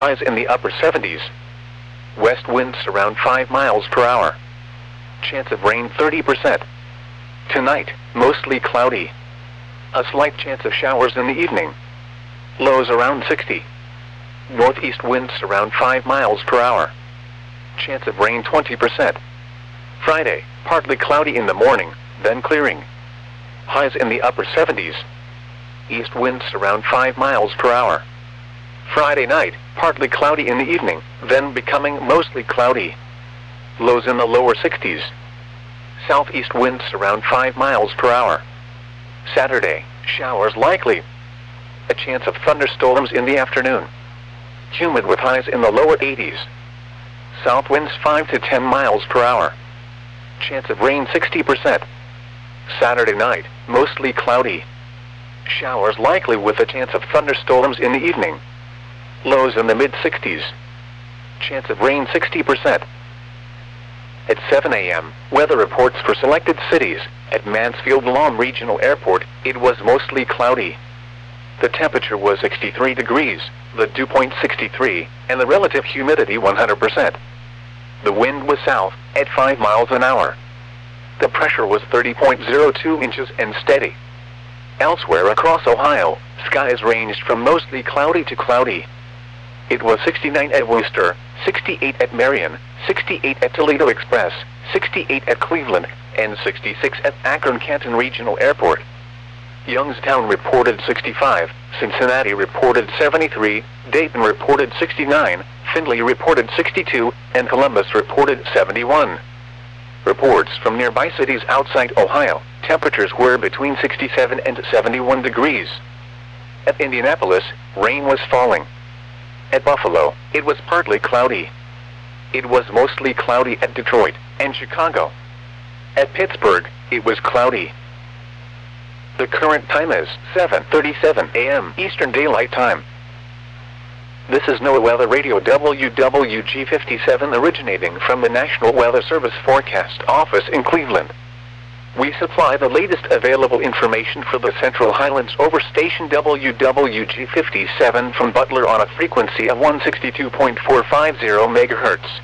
Highs in the upper 70s. West winds around 5 miles per hour. Chance of rain 30%. Tonight, mostly cloudy. A slight chance of showers in the evening. Lows around 60. Northeast winds around 5 miles per hour. Chance of rain 20%. Friday, partly cloudy in the morning, then clearing. Highs in the upper 70s. East winds around 5 miles per hour. Friday night, partly cloudy in the evening, then becoming mostly cloudy. Lows in the lower 60s. Southeast winds around 5 miles per hour. Saturday, showers likely. A chance of thunderstorms in the afternoon. Humid with highs in the lower 80s. South winds 5 to 10 miles per hour. Chance of rain 60%. Saturday night, mostly cloudy. Showers likely with a chance of thunderstorms in the evening. Lows in the mid-60s. Chance of rain 60%. At 7 a.m., weather reports for selected cities. At Mansfield Lawn Regional Airport, it was mostly cloudy. The temperature was 63 degrees, the dew point 63, and the relative humidity 100%. The wind was south, at 5 miles an hour. The pressure was 30.02 inches and steady. Elsewhere across Ohio, skies ranged from mostly cloudy to cloudy. It was 69 at Wooster, 68 at Marion, 68 at Toledo Express, 68 at Cleveland, and 66 at Akron-Canton Regional Airport. Youngstown reported 65, Cincinnati reported 73, Dayton reported 69, Findlay reported 62, and Columbus reported 71. Reports from nearby cities outside Ohio, temperatures were between 67 and 71 degrees. At Indianapolis, rain was falling. At Buffalo, it was partly cloudy. It was mostly cloudy at Detroit and Chicago. At Pittsburgh, it was cloudy. The current time is 7:37 a.m. Eastern Daylight Time. This is NOAA Weather Radio WWG57 originating from the National Weather Service Forecast Office in Cleveland. We supply the latest available information for the Central Highlands over station WWG57 from Butler on a frequency of 162.450 MHz.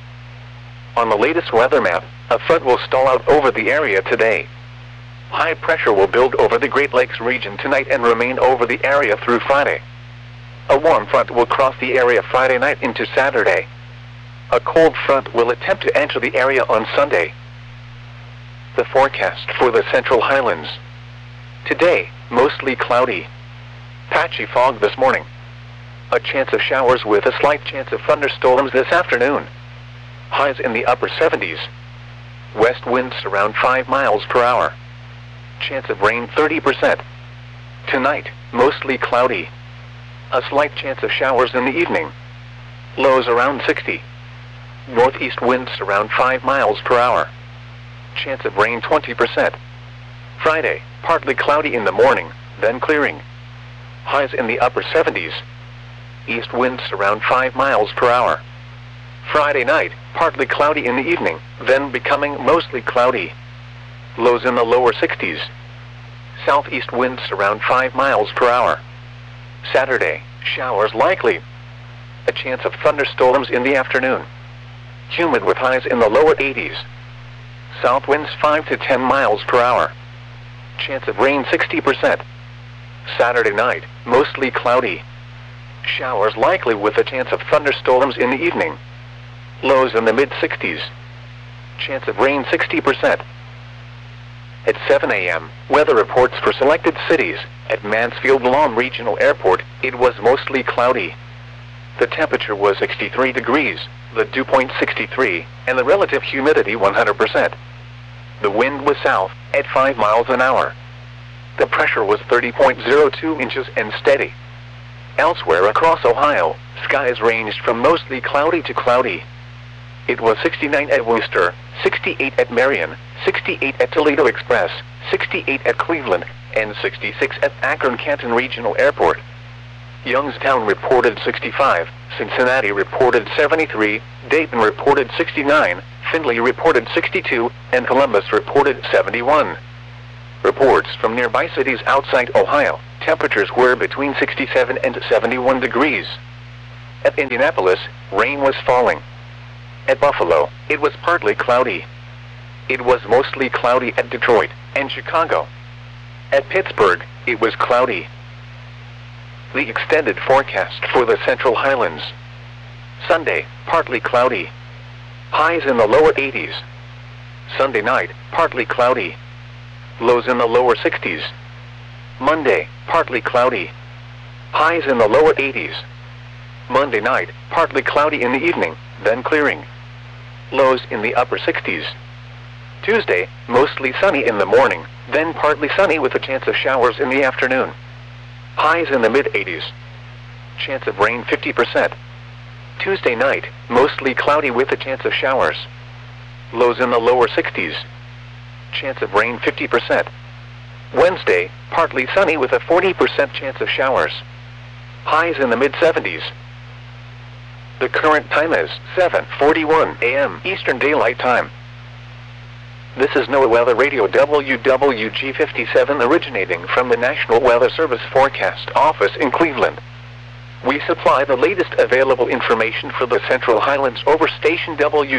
On the latest weather map, a front will stall out over the area today. High pressure will build over the Great Lakes region tonight and remain over the area through Friday. A warm front will cross the area Friday night into Saturday. A cold front will attempt to enter the area on Sunday. The forecast for the Central Highlands. Today, mostly cloudy. Patchy fog this morning. A chance of showers with a slight chance of thunderstorms this afternoon. Highs in the upper 70s. West winds around 5 miles per hour. Chance of rain 30%. Tonight, mostly cloudy. A slight chance of showers in the evening. Lows around 60. Northeast winds around 5 miles per hour. Chance of rain 20%. Friday, partly cloudy in the morning, then clearing. Highs in the upper 70s. East winds around 5 miles per hour. Friday night, partly cloudy in the evening, then becoming mostly cloudy. Lows in the lower 60s. Southeast winds around 5 miles per hour. Saturday, showers likely. A chance of thunderstorms in the afternoon. Humid with highs in the lower 80s. South winds 5 to 10 miles per hour. Chance of rain 60%. Saturday night, mostly cloudy. Showers likely with a chance of thunderstorms in the evening. Lows in the mid-60s. Chance of rain 60%. At 7 a.m., weather reports for selected cities. At Mansfield Lawn Regional Airport, it was mostly cloudy. The temperature was 63 degrees, the dew point 63, and the relative humidity 100%. The wind was south, at 5 miles an hour. The pressure was 30.02 inches and steady. Elsewhere across Ohio, skies ranged from mostly cloudy to cloudy. It was 69 at Wooster, 68 at Marion, 68 at Toledo Express, 68 at Cleveland, and 66 at Akron-Canton Regional Airport. Youngstown reported 65, Cincinnati reported 73, Dayton reported 69, Findlay reported 62, and Columbus reported 71. Reports from nearby cities outside Ohio, temperatures were between 67 and 71 degrees. At Indianapolis, rain was falling. At Buffalo, it was partly cloudy. It was mostly cloudy at Detroit and Chicago. At Pittsburgh, it was cloudy. The extended forecast for the Central Highlands. Sunday, partly cloudy. Highs in the lower 80s. Sunday night, partly cloudy. Lows in the lower 60s. Monday, partly cloudy. Highs in the lower 80s. Monday night, partly cloudy in the evening, then clearing. Lows in the upper 60s. Tuesday, mostly sunny in the morning, then partly sunny with a chance of showers in the afternoon. Highs in the mid-80s. Chance of rain 50%. Tuesday night, mostly cloudy with a chance of showers. Lows in the lower 60s. Chance of rain 50%. Wednesday, partly sunny with a 40% chance of showers. Highs in the mid-70s. The current time is 7:41 a.m. Eastern Daylight Time. This is NOAA Weather Radio WWG57 originating from the National Weather Service Forecast Office in Cleveland. We supply the latest available information for the Central Highlands over station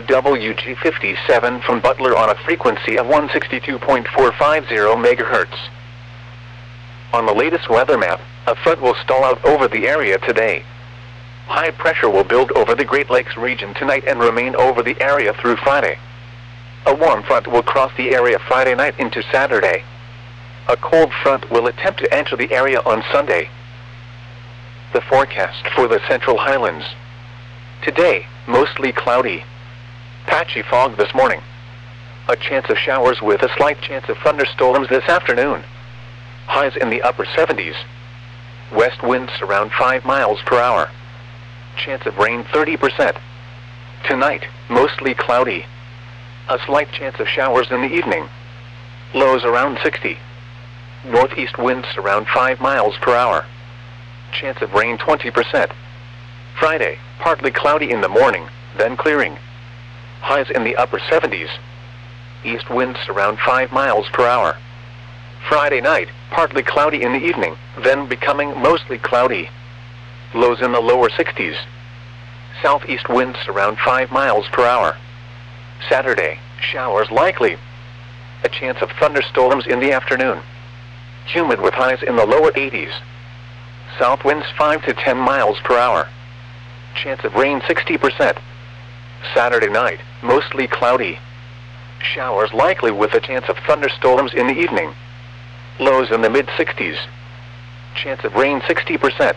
WWG57 from Butler on a frequency of 162.450 MHz. On the latest weather map, a front will stall out over the area today. High pressure will build over the Great Lakes region tonight and remain over the area through Friday. A warm front will cross the area Friday night into Saturday. A cold front will attempt to enter the area on Sunday. The forecast for the Central Highlands. Today, mostly cloudy. Patchy fog this morning. A chance of showers with a slight chance of thunderstorms this afternoon. Highs in the upper 70s. West winds around 5 miles per hour. Chance of rain 30%. Tonight, mostly cloudy. A slight chance of showers in the evening. Lows around 60. Northeast winds around 5 miles per hour. Chance of rain 20%. Friday, partly cloudy in the morning, then clearing. Highs in the upper 70s. East winds around 5 miles per hour. Friday night, partly cloudy in the evening, then becoming mostly cloudy. Lows in the lower 60s. Southeast winds around 5 miles per hour. Saturday, showers likely. A chance of thunderstorms in the afternoon. Humid with highs in the lower 80s. South winds 5 to 10 miles per hour. Chance of rain 60%. Saturday night, mostly cloudy. Showers likely with a chance of thunderstorms in the evening. Lows in the mid-60s. Chance of rain 60%.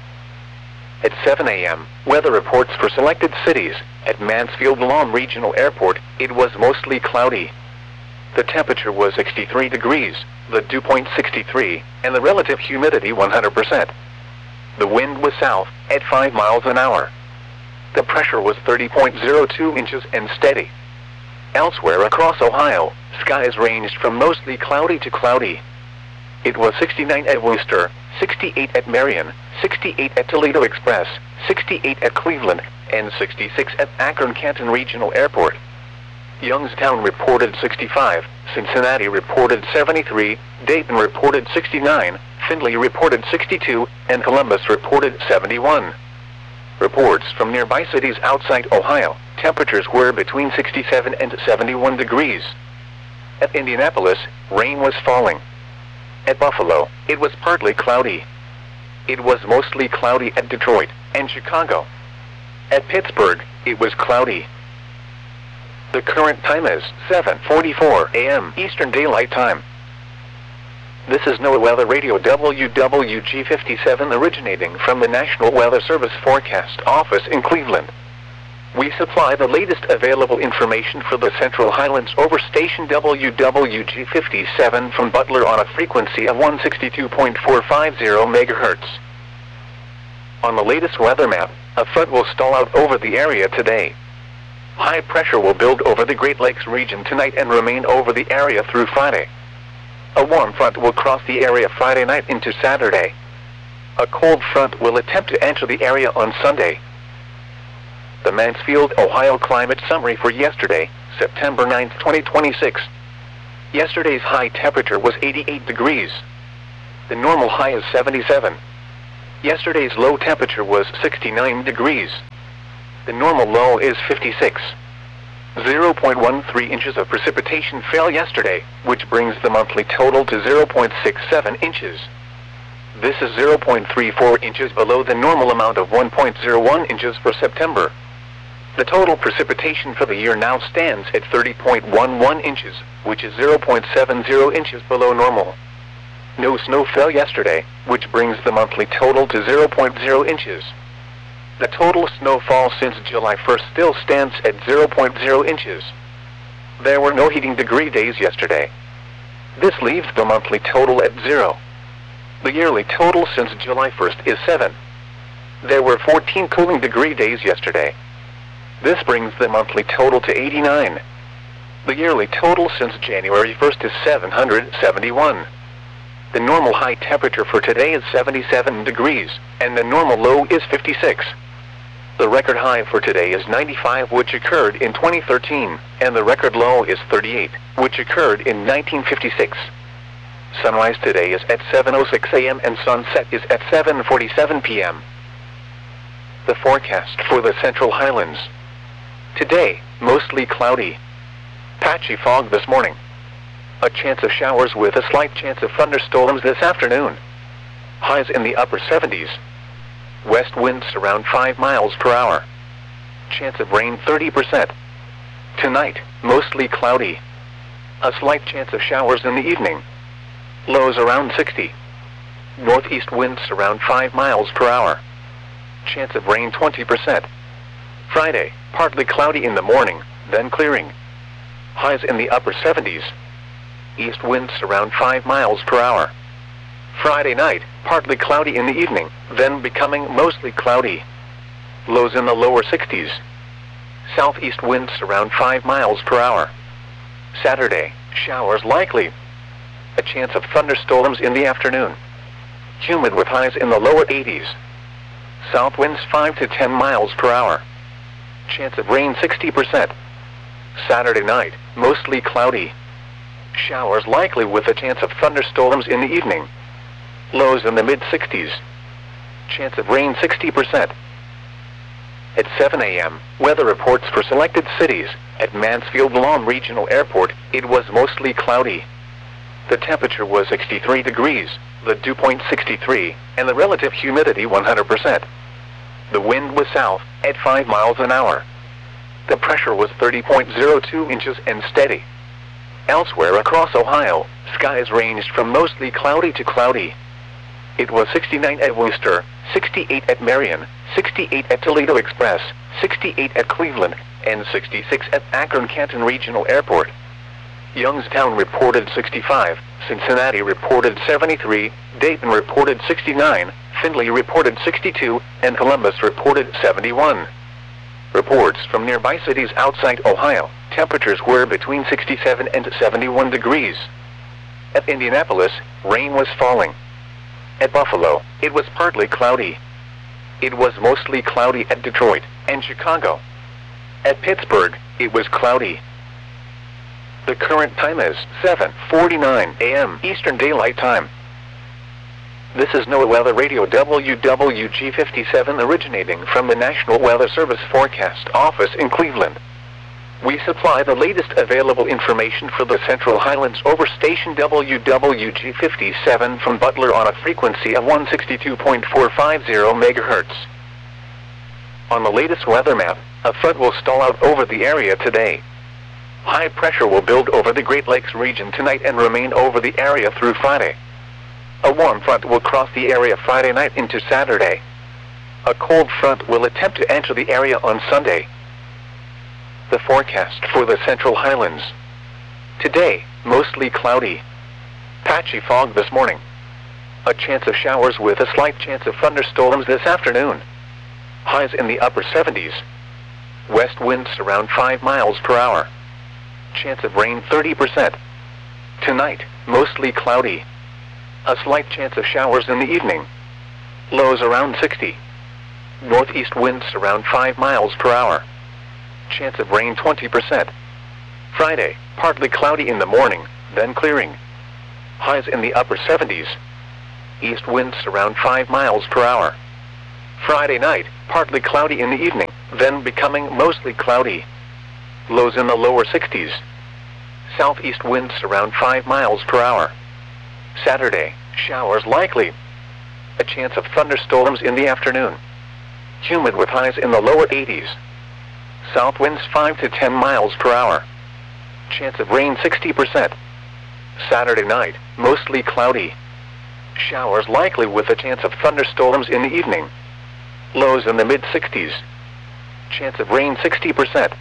At 7 a.m., weather reports for selected cities. At Mansfield Lawn Regional Airport, it was mostly cloudy. The temperature was 63 degrees, the dew point 63, and the relative humidity 100%. The wind was south, at 5 miles an hour. The pressure was 30.02 inches and steady. Elsewhere across Ohio, skies ranged from mostly cloudy to cloudy. It was 69 at Worcester, 68 at Marion, 68 at Toledo Express, 68 at Cleveland, and 66 at Akron-Canton Regional Airport. Youngstown reported 65, Cincinnati reported 73, Dayton reported 69, Findlay reported 62, and Columbus reported 71. Reports from nearby cities outside Ohio, temperatures were between 67 and 71 degrees. At Indianapolis, rain was falling. At Buffalo, it was partly cloudy. It was mostly cloudy at Detroit and Chicago. At Pittsburgh, it was cloudy. The current time is 7:44 a.m. Eastern Daylight Time. This is NOAA Weather Radio WWG57 originating from the National Weather Service Forecast Office in Cleveland. We supply the latest available information for the Central Highlands over station WWG57 from Butler on a frequency of 162.450 MHz. On the latest weather map, a front will stall out over the area today. High pressure will build over the Great Lakes region tonight and remain over the area through Friday. A warm front will cross the area Friday night into Saturday. A cold front will attempt to enter the area on Sunday. The Mansfield, Ohio climate summary for yesterday, September 9, 2026. Yesterday's high temperature was 88 degrees. The normal high is 77. Yesterday's low temperature was 69 degrees. The normal low is 56. 0.13 inches of precipitation fell yesterday, which brings the monthly total to 0.67 inches. This is 0.34 inches below the normal amount of 1.01 inches for September. The total precipitation for the year now stands at 30.11 inches, which is 0.70 inches below normal. No snow fell yesterday, which brings the monthly total to 0.0 inches. The total snowfall since July 1st still stands at 0.0 inches. There were no heating degree days yesterday. This leaves the monthly total at 0. The yearly total since July 1st is 7. There were 14 cooling degree days yesterday. This brings the monthly total to 89. The yearly total since January 1st is 771. The normal high temperature for today is 77 degrees, and the normal low is 56. The record high for today is 95, which occurred in 2013, and the record low is 38, which occurred in 1956. Sunrise today is at 7:06 a.m. and sunset is at 7:47 p.m. The forecast for the Central Highlands. Today, mostly cloudy. Patchy fog this morning. A chance of showers with a slight chance of thunderstorms this afternoon. Highs in the upper 70s. West winds around 5 miles per hour. Chance of rain 30%. Tonight, mostly cloudy. A slight chance of showers in the evening. Lows around 60. Northeast winds around 5 miles per hour. Chance of rain 20%. Friday, partly cloudy in the morning, then clearing. Highs in the upper 70s. East winds around 5 miles per hour. Friday night, partly cloudy in the evening, then becoming mostly cloudy. Lows in the lower 60s. Southeast winds around 5 miles per hour. Saturday, showers likely. A chance of thunderstorms in the afternoon. Humid with highs in the lower 80s. South winds 5 to 10 miles per hour. Chance of rain 60%. Saturday night, mostly cloudy. Showers likely with a chance of thunderstorms in the evening. Lows in the mid-60s. Chance of rain 60%. At 7 a.m., weather reports for selected cities. At Mansfield-Lawn Regional Airport, it was mostly cloudy. The temperature was 63 degrees, the dew point 63, and the relative humidity 100%. The wind was south, at 5 miles an hour. The pressure was 30.02 inches and steady. Elsewhere across Ohio, skies ranged from mostly cloudy to cloudy. It was 69 at Worcester, 68 at Marion, 68 at Toledo Express, 68 at Cleveland, and 66 at Akron-Canton Regional Airport. Youngstown reported 65, Cincinnati reported 73, Dayton reported 69, Findlay reported 62, and Columbus reported 71. Reports from nearby cities outside Ohio, temperatures were between 67 and 71 degrees. At Indianapolis, rain was falling. At Buffalo, it was partly cloudy. It was mostly cloudy at Detroit and Chicago. At Pittsburgh, it was cloudy. The current time is 7:49 a.m. Eastern Daylight Time. This is NOAA Weather Radio WWG57 originating from the National Weather Service Forecast Office in Cleveland. We supply the latest available information for the Central Highlands over station WWG57 from Butler on a frequency of 162.450 MHz. On the latest weather map, a front will stall out over the area today. High pressure will build over the Great Lakes region tonight and remain over the area through Friday. A warm front will cross the area Friday night into Saturday. A cold front will attempt to enter the area on Sunday. The forecast for the Central Highlands. Today, mostly cloudy. Patchy fog this morning. A chance of showers with a slight chance of thunderstorms this afternoon. Highs in the upper 70s. West winds around 5 miles per hour. Chance of rain 30%. Tonight, mostly cloudy. A slight chance of showers in the evening. Lows around 60. Northeast winds around 5 miles per hour. Chance of rain 20%. Friday, partly cloudy in the morning, then clearing. Highs in the upper 70s. East winds around 5 miles per hour. Friday night, partly cloudy in the evening, then becoming mostly cloudy. Lows in the lower 60s. Southeast winds around 5 miles per hour. Saturday, showers likely. A chance of thunderstorms in the afternoon. Humid with highs in the lower 80s. South winds 5 to 10 miles per hour. Chance of rain 60%. Saturday night, mostly cloudy. Showers likely with a chance of thunderstorms in the evening. Lows in the mid-60s. Chance of rain 60%.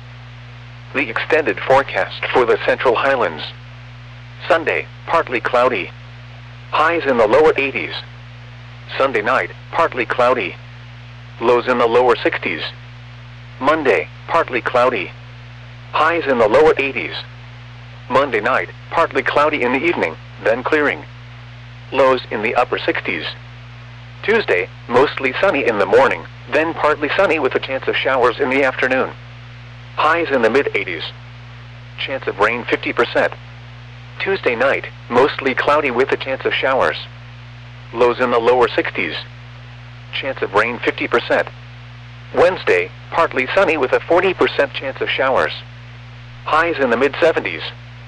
The extended forecast for the Central Highlands. Sunday, partly cloudy. Highs in the lower 80s. Sunday night, partly cloudy. Lows in the lower 60s. Monday, partly cloudy. Highs in the lower 80s. Monday night, partly cloudy in the evening, then clearing. Lows in the upper 60s. Tuesday, mostly sunny in the morning, then partly sunny with a chance of showers in the afternoon. Highs in the mid-80s. Chance of rain 50%. Tuesday night, mostly cloudy with a chance of showers. Lows in the lower 60s. Chance of rain 50%. Wednesday, partly sunny with a 40% chance of showers. Highs in the mid-70s.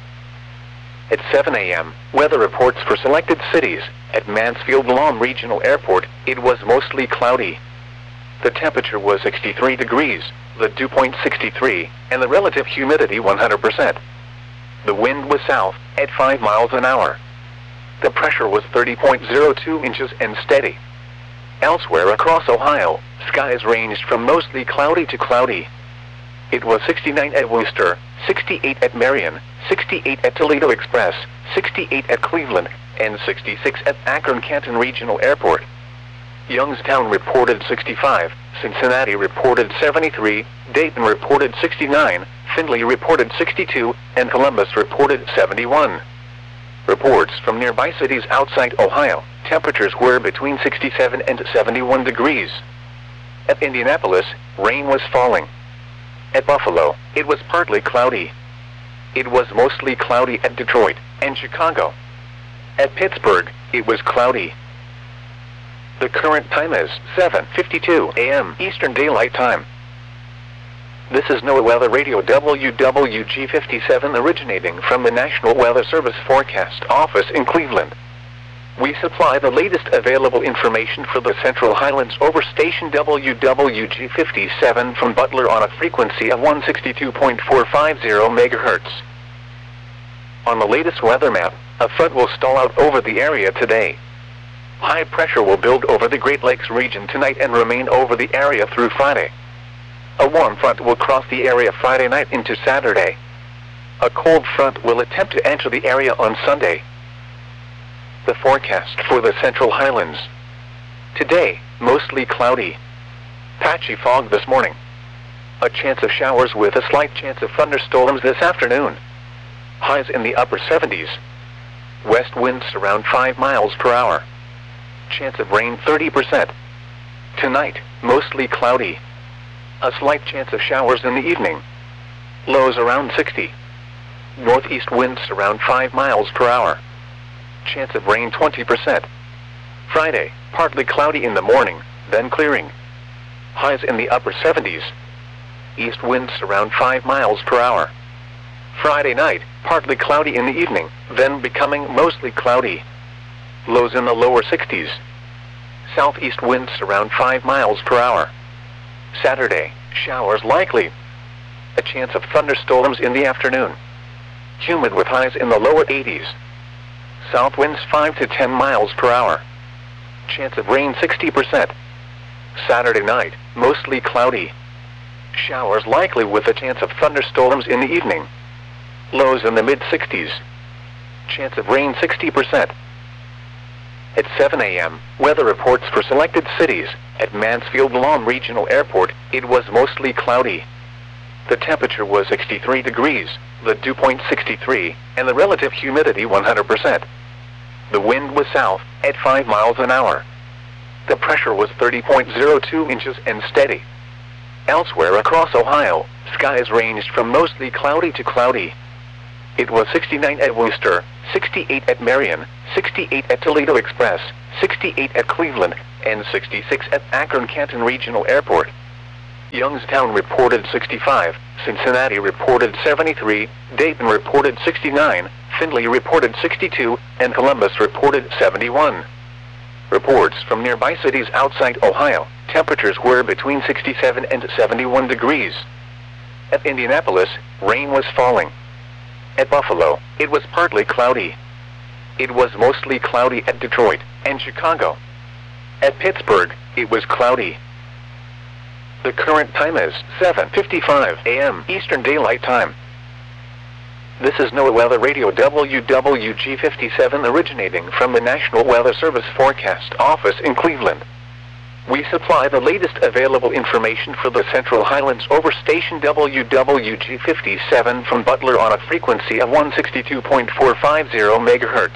At 7 a.m., weather reports for selected cities. At Mansfield Lahm Regional Airport, it was mostly cloudy. The temperature was 63 degrees, the dew point 63, and the relative humidity 100%. The wind was south, at 5 miles an hour. The pressure was 30.02 inches and steady. Elsewhere across Ohio, skies ranged from mostly cloudy to cloudy. It was 69 at Wooster, 68 at Marion, 68 at Toledo Express, 68 at Cleveland, and 66 at Akron-Canton Regional Airport. Youngstown reported 65, Cincinnati reported 73, Dayton reported 69, Findlay reported 62, and Columbus reported 71. Reports from nearby cities outside Ohio, temperatures were between 67 and 71 degrees. At Indianapolis, rain was falling. At Buffalo, it was partly cloudy. It was mostly cloudy at Detroit and Chicago. At Pittsburgh, it was cloudy. The current time is 7:52 a.m. Eastern Daylight Time. This is NOAA Weather Radio WWG57 originating from the National Weather Service Forecast Office in Cleveland. We supply the latest available information for the Central Highlands over station WWG57 from Butler on a frequency of 162.450 MHz. On the latest weather map, a front will stall out over the area today. High pressure will build over the Great Lakes region tonight and remain over the area through Friday. A warm front will cross the area Friday night into Saturday. A cold front will attempt to enter the area on Sunday. The forecast for the Central Highlands. Today, mostly cloudy. Patchy fog this morning. A chance of showers with a slight chance of thunderstorms this afternoon. Highs in the upper 70s. West winds around 5 miles per hour. Chance of rain 30%. Tonight, mostly cloudy. A slight chance of showers in the evening. Lows around 60. Northeast winds around 5 miles per hour. Chance of rain 20%. Friday, partly cloudy in the morning, then clearing. Highs in the upper 70s. East winds around 5 miles per hour. Friday night, partly cloudy in the evening, then becoming mostly cloudy. Lows in the lower 60s. Southeast winds around 5 miles per hour. Saturday, showers likely. A chance of thunderstorms in the afternoon. Humid with highs in the lower 80s. South winds 5 to 10 miles per hour. Chance of rain 60%. Saturday night, mostly cloudy. Showers likely with a chance of thunderstorms in the evening. Lows in the mid-60s. Chance of rain 60%. At 7 a.m., weather reports for selected cities. At Mansfield Lahm Regional Airport, it was mostly cloudy. The temperature was 63 degrees, the dew point 63, and the relative humidity 100%. The wind was south, at 5 miles an hour. The pressure was 30.02 inches and steady. Elsewhere across Ohio, skies ranged from mostly cloudy to cloudy. It was 69 at Wooster, 68 at Marion, 68 at Toledo Express, 68 at Cleveland, and 66 at Akron-Canton Regional Airport. Youngstown reported 65, Cincinnati reported 73, Dayton reported 69, Findlay reported 62, and Columbus reported 71. Reports from nearby cities outside Ohio, temperatures were between 67 and 71 degrees. At Indianapolis, rain was falling. At Buffalo, it was partly cloudy. It was mostly cloudy at Detroit and Chicago. At Pittsburgh, it was cloudy. The current time is 7:55 a.m. Eastern Daylight Time. This is NOAA Weather Radio WWG57 originating from the National Weather Service Forecast Office in Cleveland. We supply the latest available information for the Central Highlands over station WWG57 from Butler on a frequency of 162.450 MHz.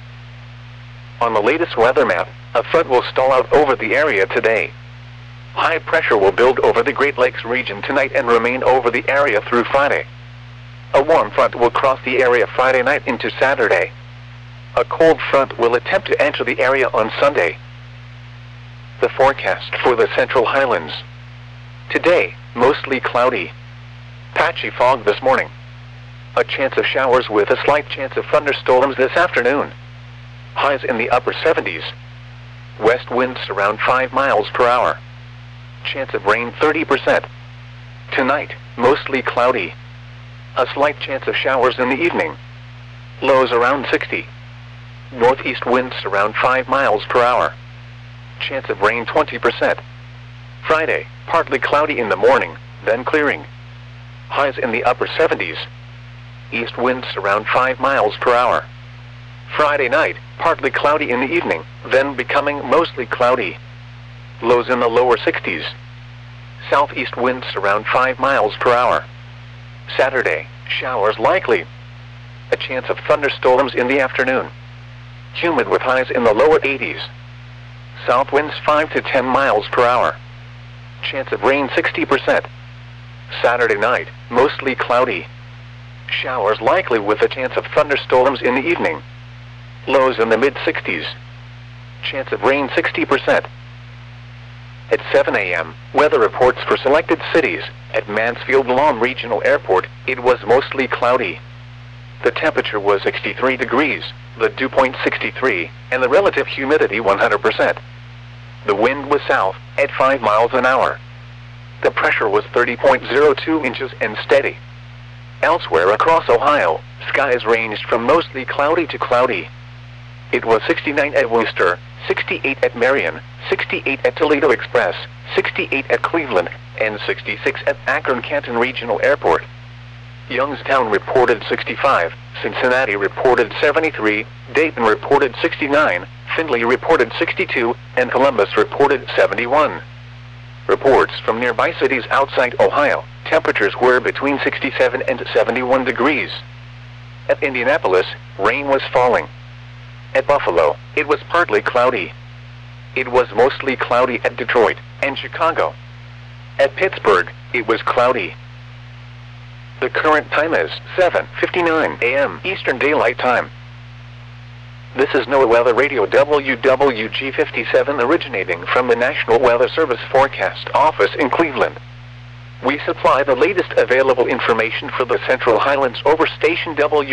On the latest weather map, a front will stall out over the area today. High pressure will build over the Great Lakes region tonight and remain over the area through Friday. A warm front will cross the area Friday night into Saturday. A cold front will attempt to enter the area on Sunday. The forecast for the Central Highlands. Today, mostly cloudy. Patchy fog this morning. A chance of showers with a slight chance of thunderstorms this afternoon. Highs in the upper 70s. West winds around 5 miles per hour. Chance of rain 30%. Tonight, mostly cloudy. A slight chance of showers in the evening. Lows around 60. Northeast winds around 5 miles per hour. Chance of rain 20%. Friday, partly cloudy in the morning, then clearing. Highs in the upper 70s. East winds around 5 miles per hour. Friday night, partly cloudy in the evening, then becoming mostly cloudy. Lows in the lower 60s. Southeast winds around 5 miles per hour. Saturday, showers likely. A chance of thunderstorms in the afternoon. Humid with highs in the lower 80s. South winds 5 to 10 miles per hour. Chance of rain 60%. Saturday night, mostly cloudy. Showers likely with a chance of thunderstorms in the evening. Lows in the mid-60s. Chance of rain 60%. At 7 a.m., weather reports for selected cities. At Mansfield Lawn Regional Airport, it was mostly cloudy. The temperature was 63 degrees, the dew point 63, and the relative humidity 100%. The wind was south, at 5 miles an hour. The pressure was 30.02 inches and steady. Elsewhere across Ohio, skies ranged from mostly cloudy to cloudy. It was 69 at Worcester, 68 at Marion, 68 at Toledo Express, 68 at Cleveland, and 66 at Akron-Canton Regional Airport. Youngstown reported 65, Cincinnati reported 73, Dayton reported 69, Findlay reported 62, and Columbus reported 71. Reports from nearby cities outside Ohio, temperatures were between 67 and 71 degrees. At Indianapolis, rain was falling. At Buffalo, it was partly cloudy. It was mostly cloudy at Detroit and Chicago. At Pittsburgh, it was cloudy. The current time is 7:59 a.m. Eastern Daylight Time. This is NOAA Weather Radio WWG57 originating from the National Weather Service Forecast Office in Cleveland. We supply the latest available information for the Central Highlands over station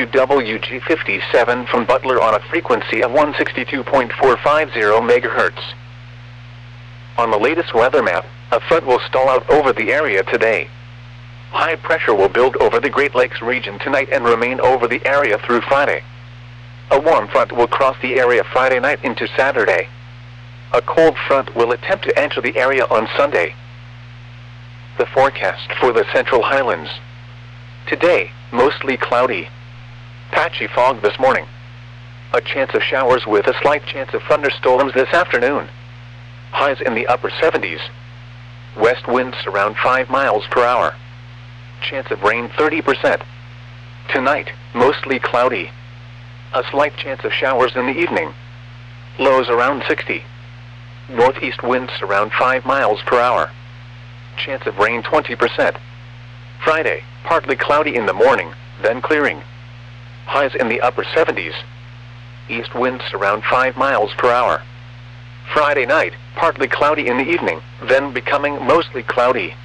WWG57 from Butler on a frequency of 162.450 MHz. On the latest weather map, a front will stall out over the area today. High pressure will build over the Great Lakes region tonight and remain over the area through Friday. A warm front will cross the area Friday night into Saturday. A cold front will attempt to enter the area on Sunday. The forecast for the Central Highlands. Today, mostly cloudy. Patchy fog this morning. A chance of showers with a slight chance of thunderstorms this afternoon. Highs in the upper 70s. West winds around 5 miles per hour. Chance of rain 30%. Tonight, mostly cloudy. A slight chance of showers in the evening. Lows around 60. Northeast winds around 5 miles per hour. Chance of rain 20%. Friday, partly cloudy in the morning, then clearing. Highs in the upper 70s. East winds around 5 miles per hour. Friday night, partly cloudy in the evening, then becoming mostly cloudy.